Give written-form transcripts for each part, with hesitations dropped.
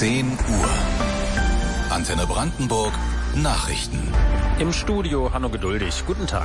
10 Uhr. Antenne Brandenburg Nachrichten. Im Studio Hanno Geduldig. Guten Tag.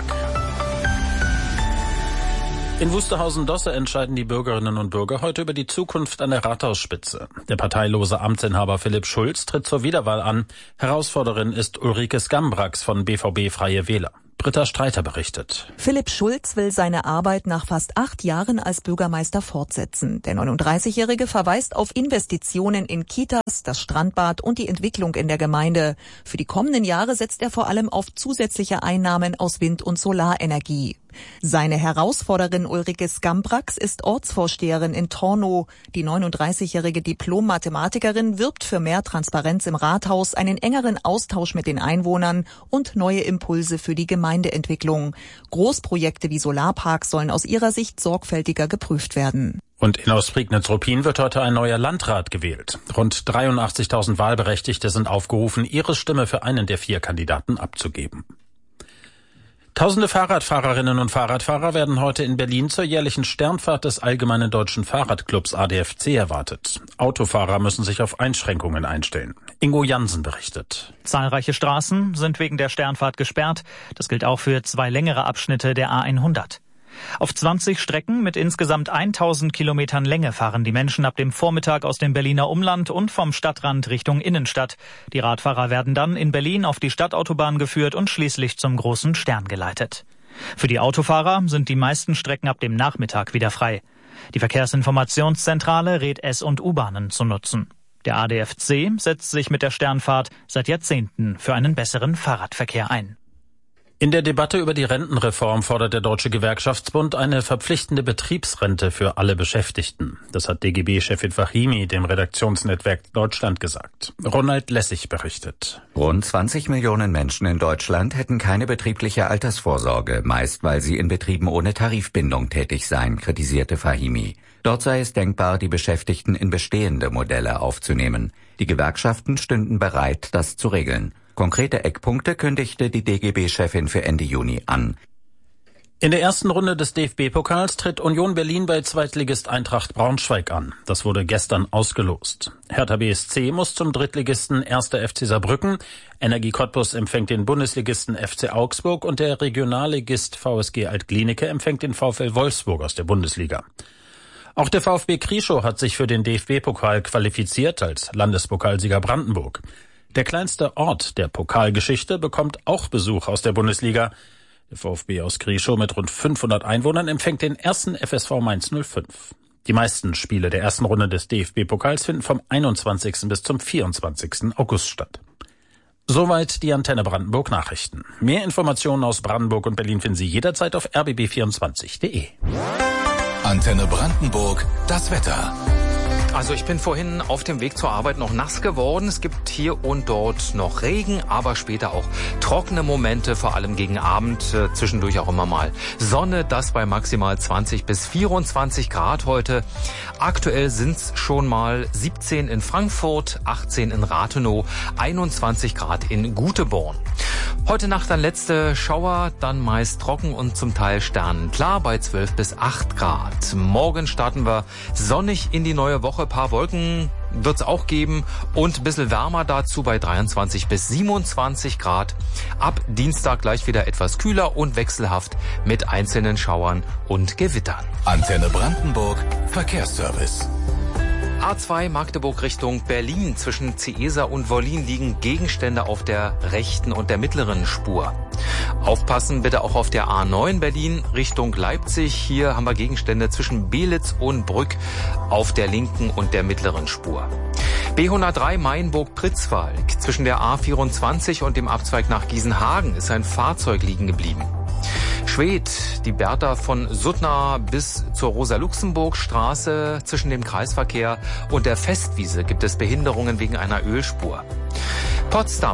In Wusterhausen-Dosse entscheiden die Bürgerinnen und Bürger heute über die Zukunft an der Rathausspitze. Der parteilose Amtsinhaber Philipp Schulz tritt zur Wiederwahl an. Herausforderin ist Ulrike Skambrax von BVB Freie Wähler. Britta Streiter berichtet. Philipp Schulz will seine Arbeit nach fast 8 Jahren als Bürgermeister fortsetzen. Der 39-Jährige verweist auf Investitionen in Kitas, das Strandbad und die Entwicklung in der Gemeinde. Für die kommenden Jahre setzt er vor allem auf zusätzliche Einnahmen aus Wind- und Solarenergie. Seine Herausforderin Ulrike Skambrax ist Ortsvorsteherin in Tornow. Die 39-jährige Diplom-Mathematikerin wirbt für mehr Transparenz im Rathaus, einen engeren Austausch mit den Einwohnern und neue Impulse für die Gemeindeentwicklung. Großprojekte wie Solarparks sollen aus ihrer Sicht sorgfältiger geprüft werden. Und in Ostprignitz-Ruppin wird heute ein neuer Landrat gewählt. Rund 83.000 Wahlberechtigte sind aufgerufen, ihre Stimme für einen der 4 Kandidaten abzugeben. Tausende Fahrradfahrerinnen und Fahrradfahrer werden heute in Berlin zur jährlichen Sternfahrt des Allgemeinen Deutschen Fahrradclubs ADFC erwartet. Autofahrer müssen sich auf Einschränkungen einstellen. Ingo Jansen berichtet. Zahlreiche Straßen sind wegen der Sternfahrt gesperrt. Das gilt auch für 2 längere Abschnitte der A100. Auf 20 Strecken mit insgesamt 1000 Kilometern Länge fahren die Menschen ab dem Vormittag aus dem Berliner Umland und vom Stadtrand Richtung Innenstadt. Die Radfahrer werden dann in Berlin auf die Stadtautobahn geführt und schließlich zum großen Stern geleitet. Für die Autofahrer sind die meisten Strecken ab dem Nachmittag wieder frei. Die Verkehrsinformationszentrale rät S- und U-Bahnen zu nutzen. Der ADFC setzt sich mit der Sternfahrt seit Jahrzehnten für einen besseren Fahrradverkehr ein. In der Debatte über die Rentenreform fordert der Deutsche Gewerkschaftsbund eine verpflichtende Betriebsrente für alle Beschäftigten. Das hat DGB-Chefin Fahimi dem Redaktionsnetzwerk Deutschland gesagt. Ronald Lessig berichtet. Rund 20 Millionen Menschen in Deutschland hätten keine betriebliche Altersvorsorge, meist weil sie in Betrieben ohne Tarifbindung tätig seien, kritisierte Fahimi. Dort sei es denkbar, die Beschäftigten in bestehende Modelle aufzunehmen. Die Gewerkschaften stünden bereit, das zu regeln. Konkrete Eckpunkte kündigte die DGB-Chefin für Ende Juni an. In der ersten Runde des DFB-Pokals tritt Union Berlin bei Zweitligist Eintracht Braunschweig an. Das wurde gestern ausgelost. Hertha BSC muss zum Drittligisten 1. FC Saarbrücken. Energie Cottbus empfängt den Bundesligisten FC Augsburg und der Regionalligist VSG Altglienicke empfängt den VfL Wolfsburg aus der Bundesliga. Auch der VfB Krieschow hat sich für den DFB-Pokal qualifiziert als Landespokalsieger Brandenburg. Der kleinste Ort der Pokalgeschichte bekommt auch Besuch aus der Bundesliga. Der VfB aus Krieschow mit rund 500 Einwohnern empfängt den 1. FSV Mainz 05. Die meisten Spiele der ersten Runde des DFB-Pokals finden vom 21. bis zum 24. August statt. Soweit die Antenne Brandenburg Nachrichten. Mehr Informationen aus Brandenburg und Berlin finden Sie jederzeit auf rbb24.de. Antenne Brandenburg, das Wetter. Also ich bin vorhin auf dem Weg zur Arbeit noch nass geworden. Es gibt hier und dort noch Regen, aber später auch trockene Momente, vor allem gegen Abend, zwischendurch auch immer mal Sonne, das bei maximal 20 bis 24 Grad heute. Aktuell sind es schon mal 17 in Frankfurt, 18 in Rathenow, 21 Grad in Guteborn. Heute Nacht dann letzte Schauer, dann meist trocken und zum Teil sternenklar bei 12 bis 8 Grad. Morgen starten wir sonnig in die neue Woche. Ein paar Wolken wird es auch geben und ein bisschen wärmer dazu bei 23 bis 27 Grad. Ab Dienstag gleich wieder etwas kühler und wechselhaft mit einzelnen Schauern und Gewittern. Antenne Brandenburg Verkehrsservice. A2 Magdeburg Richtung Berlin. Zwischen Ciesa und Wollin liegen Gegenstände auf der rechten und der mittleren Spur. Aufpassen bitte auch auf der A9 Berlin Richtung Leipzig. Hier haben wir Gegenstände zwischen Belitz und Brück auf der linken und der mittleren Spur. B103 Mainburg-Pritzwalk. Zwischen der A24 und dem Abzweig nach Gießenhagen ist ein Fahrzeug liegen geblieben. Schwedt, die Bertha von Suttner bis zur Rosa-Luxemburg-Straße zwischen dem Kreisverkehr und der Festwiese gibt es Behinderungen wegen einer Ölspur. Potsdam,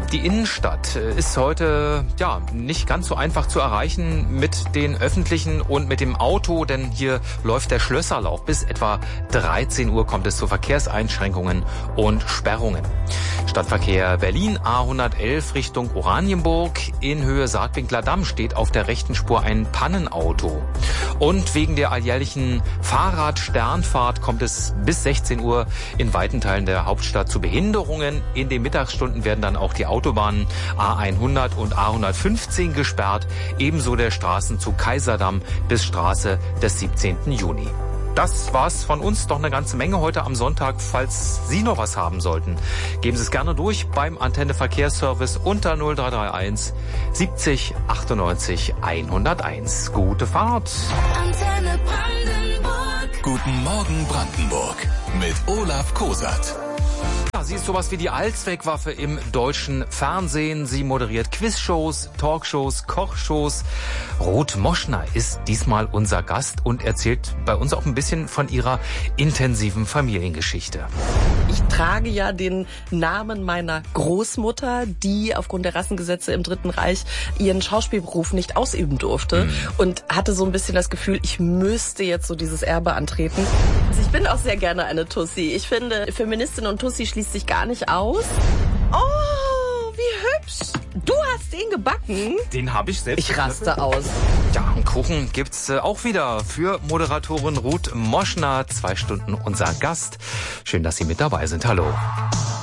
Die Innenstadt ist heute nicht ganz so einfach zu erreichen mit den Öffentlichen und mit dem Auto, denn hier läuft der Schlösserlauf. Bis etwa 13 Uhr kommt es zu Verkehrseinschränkungen und Sperrungen. Stadtverkehr Berlin A111 Richtung Oranienburg. In Höhe Saatwinkler Damm steht auf der rechten Spur ein Pannenauto. Und wegen der alljährlichen Fahrradsternfahrt kommt es bis 16 Uhr in weiten Teilen der Hauptstadt zu Behinderungen. In den Mittagsstunden werden dann auch die Autobahnen A100 und A115 gesperrt, ebenso der Straßenzug Kaiserdamm bis Straße des 17. Juni. Das war's von uns, doch eine ganze Menge heute am Sonntag. Falls Sie noch was haben sollten, geben Sie es gerne durch beim Antenne Verkehrsservice unter 0331 70 98 101. Gute Fahrt! Antenne Brandenburg. Guten Morgen Brandenburg mit Olaf Kosat. Sie ist sowas wie die Allzweckwaffe im deutschen Fernsehen. Sie moderiert Quizshows, Talkshows, Kochshows. Ruth Moschner ist diesmal unser Gast und erzählt bei uns auch ein bisschen von ihrer intensiven Familiengeschichte. Ich trage ja den Namen meiner Großmutter, die aufgrund der Rassengesetze im Dritten Reich ihren Schauspielberuf nicht ausüben durfte und hatte so ein bisschen das Gefühl, ich müsste jetzt so dieses Erbe antreten. Also ich bin auch sehr gerne eine Tussi. Ich finde, Feministin und Tussi schließt sich gar nicht aus. Oh, wie hübsch. Du hast den gebacken? Den habe ich selbst. Ich raste aus. Ja, einen Kuchen gibt's auch wieder für Moderatorin Ruth Moschner. 2 Stunden unser Gast. Schön, dass Sie mit dabei sind. Hallo.